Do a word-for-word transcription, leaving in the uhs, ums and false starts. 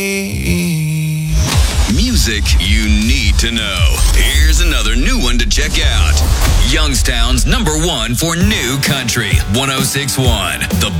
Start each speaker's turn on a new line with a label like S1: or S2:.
S1: Music you need to know. Here's another new one to check out. Youngstown's number one for new country, one oh six point one, The